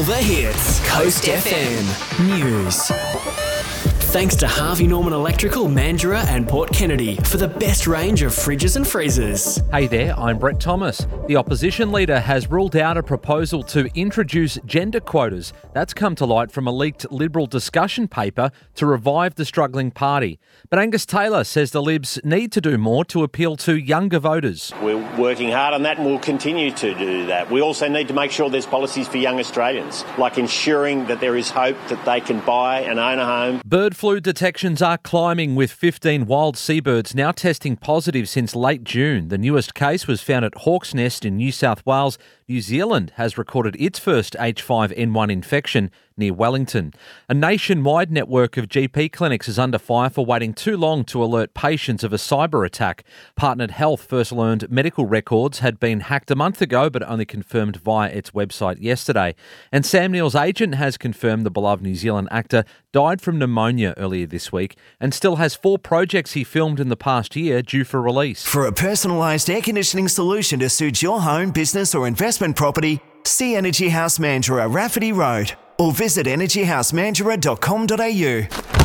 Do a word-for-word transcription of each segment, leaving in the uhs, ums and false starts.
All the hits. Coast F M News. Thanks to Harvey Norman Electrical, Mandurah and Port Kennedy for the best range of fridges and freezers. Hey there, I'm Brett Thomas. The opposition leader has ruled out a proposal to introduce gender quotas. That's come to light from a leaked Liberal discussion paper to revive the struggling party. But Angus Taylor says the Libs need to do more to appeal to younger voters. We're working hard on that and we'll continue to do that. We also need to make sure there's policies for young Australians, like ensuring that there is hope that they can buy and own a home. Bird flu detections are climbing, with fifteen wild seabirds now testing positive since late June. The newest case was found at Hawk's Nest in New South Wales. New Zealand has recorded its first H five N one infection near Wellington. A nationwide network of G P clinics is under fire for waiting too long to alert patients of a cyber attack. Partnered Health first learned medical records had been hacked a month ago, but only confirmed via its website yesterday. And Sam Neill's agent has confirmed the beloved New Zealand actor died from pneumonia earlier this week and still has four projects he filmed in the past year due for release. For a personalised air conditioning solution to suit your home, business or investment property, see Energy House Mandurah, Rafferty Road, or visit energy house mandurah dot com dot a u.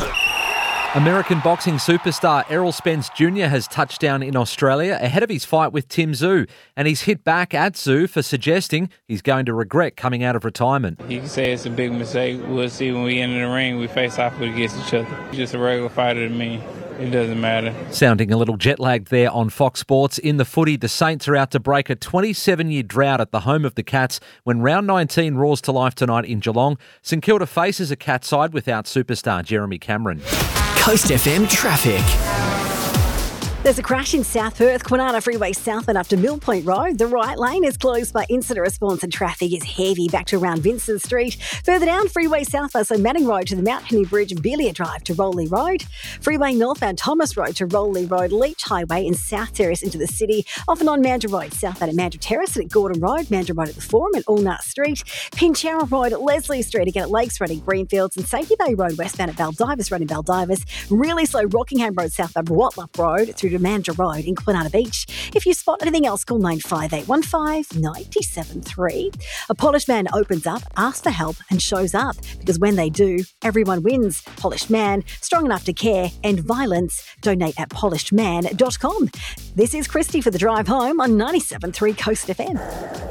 American boxing superstar Errol Spence Junior has touched down in Australia ahead of his fight with Tim Tszyu, and he's hit back at Tszyu for suggesting he's going to regret coming out of retirement. You can say it's a big mistake. We'll see when we enter the ring. We face off against each other. He's just a regular fighter to me. It doesn't matter. Sounding a little jet-lagged there on Fox Sports. In the footy, the Saints are out to break a twenty-seven-year drought at the home of the Cats when round nineteen roars to life tonight in Geelong. St Kilda faces a Cat side without superstar Jeremy Cameron. Coast F M traffic. There's a crash in South Perth, Kwinana Freeway southbound up to Mill Point Road. The right lane is closed by incident response and traffic is heavy back to around Vincent Street. Further down, Freeway southbound, so Manning Road to the Mount Henry Bridge and Belia Drive to Rowley Road. Freeway northbound, Thomas Road to Rowley Road, Leach Highway and South Terrace into the city. Off and on Mandurah Road, southbound at Mandurah Terrace and at Gordon Road, Mandurah Road at the Forum and Ulnut Street. Pinchara Road at Leslie Street, again at Lakes Road in Greenfields and Safety Bay Road westbound at Baldivis Road in Baldivis. Really slow Rockingham Road southbound Watlup Road through to Mandurah Road in Kwinana Beach. If you spot anything else, call nine five eight one five nine seven three. A Polished Man opens up, asks for help and shows up, because when they do, everyone wins. Polished Man, strong enough to care, end violence. Donate at polished man dot com. This is Christy for The Drive Home on ninety-seven point three Coast F M.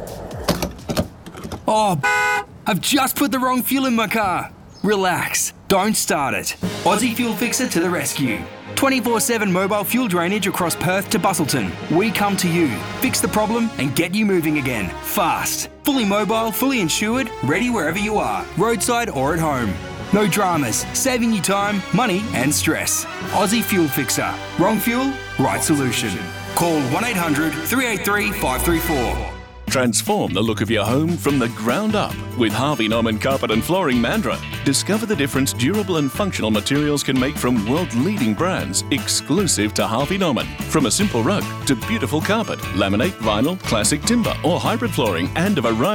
Oh, I've just put the wrong fuel in my car. Relax, don't start it. Aussie Fuel Fixer to the rescue. twenty-four seven mobile fuel drainage across Perth to Busselton. We come to you, fix the problem and get you moving again. Fast. Fully mobile, fully insured, ready wherever you are, roadside or at home. No dramas, saving you time, money and stress. Aussie Fuel Fixer. Wrong fuel, right solution. Call one eight hundred three eight three five three four. Transform the look of your home from the ground up with Harvey Norman Carpet and Flooring Mandurah. Discover the difference durable and functional materials can make from world-leading brands exclusive to Harvey Norman. From a simple rug to beautiful carpet, laminate, vinyl, classic timber or hybrid flooring and a variety